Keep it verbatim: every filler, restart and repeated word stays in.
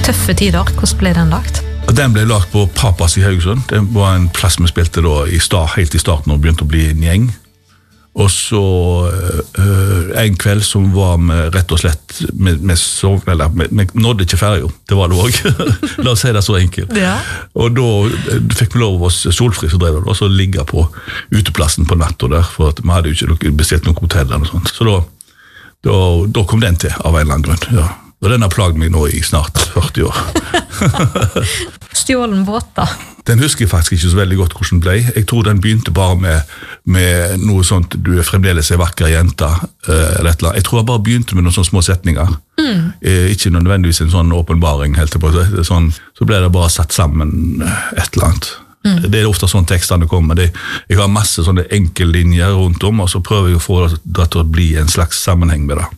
tøffe tider. Hvordan ble den lagt? Den ble lagt på Papas i Haugesund. Det var en plass vi spilte da i start, helt i starten og begynte å bli en gjeng. Og så øh, en kveld som var med rett og slett med, med sov, eller med, med nådde ikke ferdig, det var det også. La oss si det så enkelt. Ja. Og da fikk vi lov oss Solfri som drev det, og så ligge på uteplassen på natta der, for at vi hadde jo ikke bestilt noen hotell eller noe sånt. Så da, da, da kom den til, av en eller annen grunn, ja. Og den har plaget meg nå i snart førti år. Stjålen båt da? Den husker jeg faktisk ikke så veldig godt hvordan den ble. Jeg tror den begynte bare med, med noe sånt, du er fremdeles en vakker jente, eller et eller annet. Jeg tror jeg bare begynte med noen sånne små setninger. Mm. Ikke nødvendigvis en sånn åpenbaring, helt på. Sånn, så ble det bare satt sammen et eller annet. Mm. Det er ofte sånn tekstene kommer. Det, jeg har masse sånne enkellinjer rundt om, og så prøver jeg å få det til å bli en slags sammenheng med det.